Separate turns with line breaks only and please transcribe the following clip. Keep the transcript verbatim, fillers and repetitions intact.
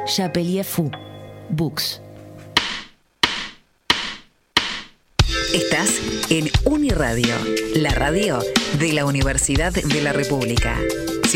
Chapelier Fou. Books.
Estás en Uniradio, la radio de la Universidad de la República.